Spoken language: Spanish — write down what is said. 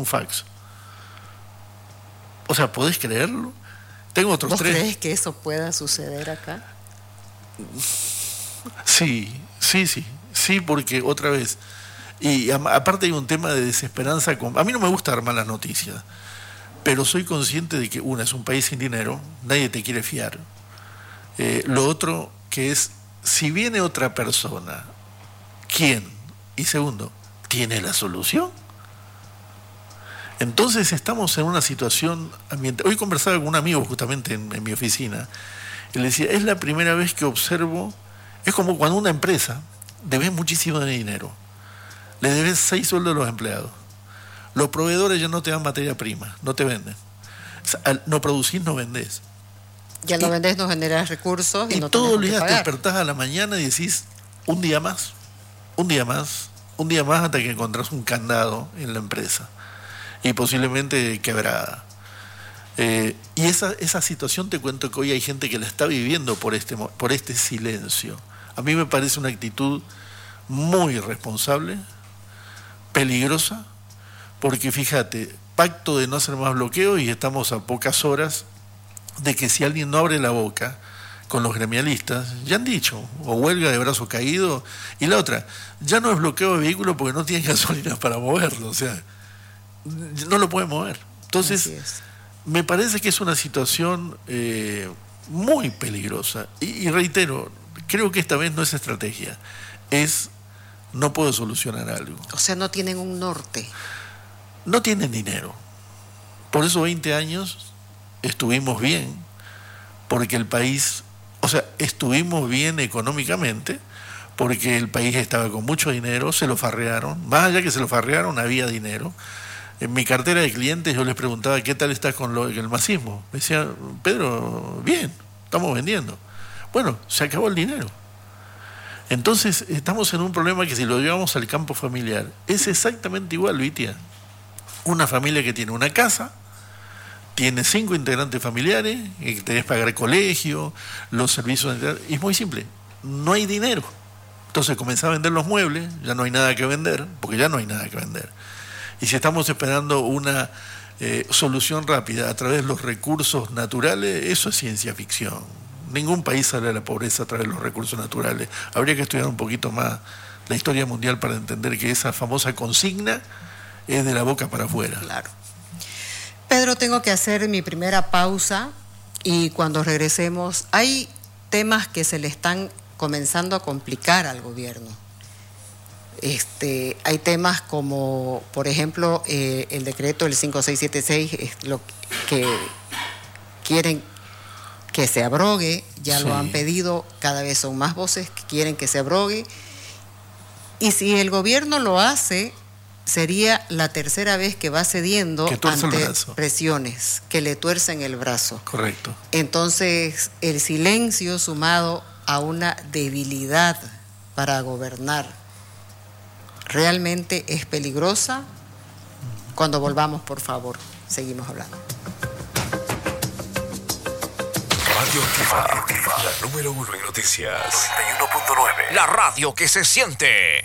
un fax. O sea, ¿podés creerlo? Tengo otros ¿Vos 3. crees que eso pueda suceder acá? Sí, porque otra vez, y aparte hay un tema de desesperanza. A mí no me gusta dar malas noticias, pero soy consciente de que es un país sin dinero, nadie te quiere fiar. Lo otro que es, si viene otra persona, ¿quién? Y segundo, ¿tiene la solución? Entonces estamos en una situación ambiental. Hoy conversaba con un amigo justamente en mi oficina, y le decía, es la primera vez que observo, es como cuando una empresa debes muchísimo de dinero, le debes 6 sueldos a los empleados, los proveedores ya no te dan materia prima, no te venden, o sea, no producís, no vendés. Ya no vendés, no generas recursos y no todos los tenés días que te pagar. despertás a la mañana y decís, un día más, hasta que encontrás un candado en la empresa y posiblemente quebrada. Y esa situación, te cuento que hoy hay gente que la está viviendo por este silencio. A mí me parece una actitud muy irresponsable, peligrosa, porque fíjate, pacto de no hacer más bloqueo y estamos a pocas horas de que si alguien no abre la boca con los gremialistas, ya han dicho, o huelga de brazo caído, y la otra, ya no es bloqueo de vehículo porque no tienen gasolina para moverlo, o sea, no lo pueden mover. Entonces, me parece que es una situación muy peligrosa. Y reitero, creo que esta vez no es estrategia, es no puedo solucionar algo. O sea, no tienen un norte. No tienen dinero. Por eso 20 años estuvimos bien, porque el país, o sea, estuvimos bien económicamente, porque el país estaba con mucho dinero, se lo farrearon, más allá que se lo farrearon, había dinero. En mi cartera de clientes yo les preguntaba, ¿qué tal estás con el masismo? Me decían, Pedro, bien, estamos vendiendo. Bueno, se acabó el dinero. Entonces estamos en un problema que si lo llevamos al campo familiar, es exactamente igual, Vitia. Una familia que tiene una casa, tiene 5 integrantes familiares, que tenés que pagar colegio, los servicios, y es muy simple, no hay dinero. Entonces comenzás a vender los muebles, ya no hay nada que vender, porque ya no hay nada que vender. Y si estamos esperando una solución rápida a través de los recursos naturales, eso es ciencia ficción. Ningún país sale de la pobreza a través de los recursos naturales. Habría que estudiar un poquito más la historia mundial para entender que esa famosa consigna es de la boca para afuera. Claro. Pedro, tengo que hacer mi primera pausa y cuando regresemos, hay temas que se le están comenzando a complicar al gobierno. Hay temas como, por ejemplo, el decreto del 5676, es lo que quieren que se abrogue, ya lo han pedido, cada vez son más voces que quieren que se abrogue, y si el gobierno lo hace, sería la tercera vez que va cediendo ante presiones, que le tuercen el brazo. Correcto. Entonces, el silencio sumado a una debilidad para gobernar realmente es peligrosa. Cuando volvamos, por favor, seguimos hablando. Radio Activa, la número 1 en noticias. 91.9. La radio que se siente.